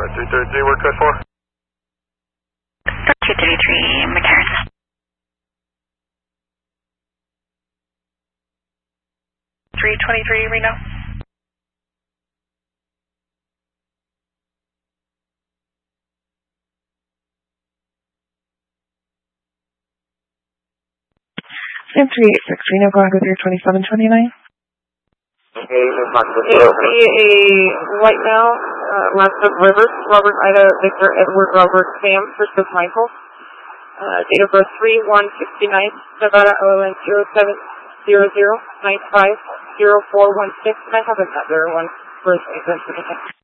333, where code for? 233, McCarran. 323, Reno. Sam 386, Reno, go ahead with your 2729. It'll be a white male, last of Rivers, Robert Ida, Victor, Edward, Robert, Sam, first of Michael. Date of birth 3/1/69, Nevada, OLN 0700950416, and I have another one for his identification.